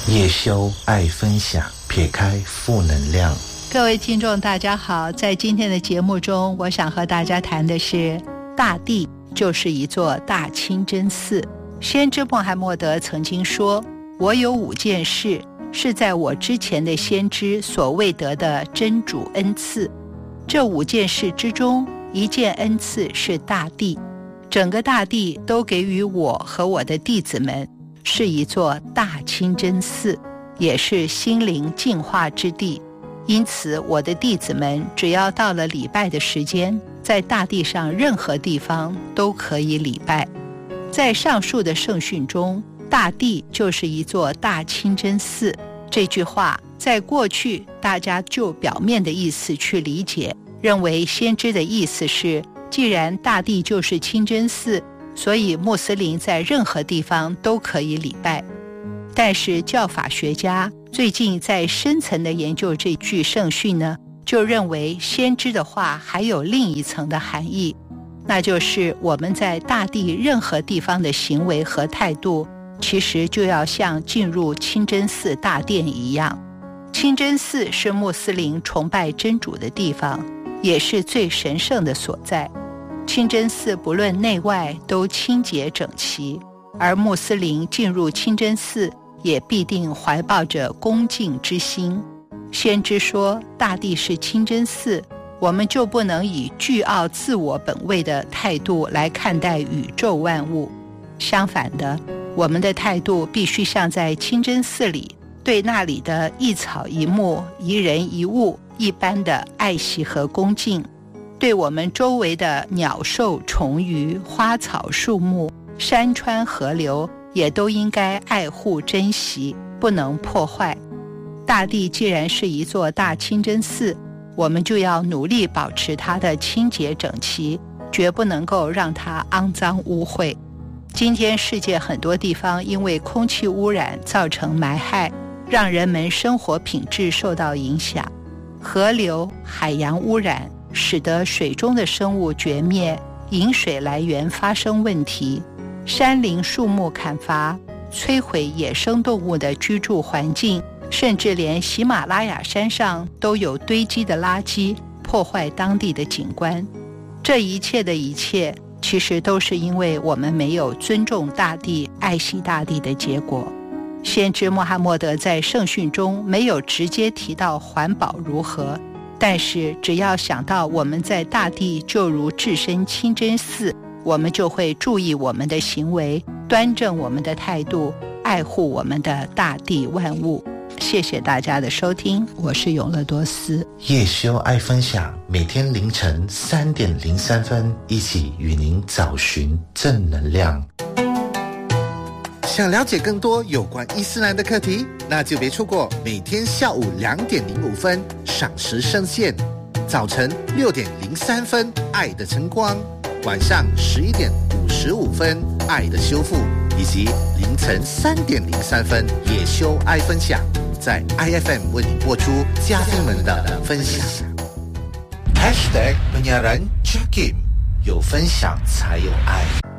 叶修爱分享，撇开负能量。 各位听众大家好，在今天的节目中，我想和大家谈的是大地就是一座大清真寺。先知穆罕默德曾经说，我有5件事是在我之前的先知所未得的真主恩赐，这5件事之中，1件恩赐是大地，整个大地都给予我和我的弟子们，是一座大清真寺，也是心灵净化之地。因此我的弟子们只要到了礼拜的时间，在大地上任何地方都可以礼拜。在上述的圣训中，大地就是一座大清真寺，这句话在过去大家就表面的意思去理解，认为先知的意思是，既然大地就是清真寺，所以穆斯林在任何地方都可以礼拜。但是教法学家最近在深层的研究这句圣训呢，就认为先知的话还有另一层的含义，那就是我们在大地任何地方的行为和态度，其实就要像进入清真寺大殿一样。清真寺是穆斯林崇拜真主的地方，也是最神圣的所在。清真寺不论内外都清洁整齐，而穆斯林进入清真寺也必定怀抱着恭敬之心。先知说大地是清真寺，我们就不能以倨傲自我本位的态度来看待宇宙万物。相反的，我们的态度必须像在清真寺里对那里的一草一木、一人一物一般的爱惜和恭敬，对我们周围的鸟兽虫鱼、花草树木、山川河流也都应该爱护珍惜，不能破坏。大地既然是一座大清真寺，我们就要努力保持它的清洁整齐，绝不能够让它肮脏污秽。今天世界很多地方因为空气污染造成霾害，让人们生活品质受到影响。河流、海洋污染使得水中的生物绝灭，饮水来源发生问题，山林树木砍伐，摧毁野生动物的居住环境，甚至连喜马拉雅山上都有堆积的垃圾，破坏当地的景观。这一切的一切，其实都是因为我们没有尊重大地、爱惜大地的结果。先知穆罕默德在圣训中没有直接提到环保如何，但是只要想到我们在大地就如置身清真寺，我们就会注意我们的行为，端正我们的态度，爱护我们的大地万物。谢谢大家的收听，我是永乐多斯。 叶修爱分享，每天凌晨3点03分，一起与您找寻正能量。 想了解更多有关伊斯兰的课题，那就别错过每天下午2点05分赏识圣线，早晨6点03分爱的晨光，晚上11点55分爱的修复，以及凌晨3点03分叶修爱分享，在 IFM 为你播出嘉宾们的分享。 #penyiaran Jakim， 有分享才有爱。